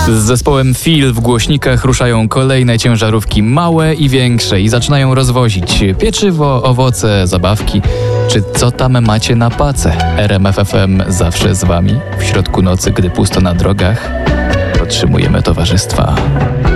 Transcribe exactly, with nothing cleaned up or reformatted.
Z zespołem Fil w głośnikach ruszają kolejne ciężarówki, małe i większe, i zaczynają rozwozić pieczywo, owoce, zabawki. Czy co tam macie na pace? R M F F M zawsze z wami. W środku nocy, gdy pusto na drogach, podtrzymujemy towarzystwa.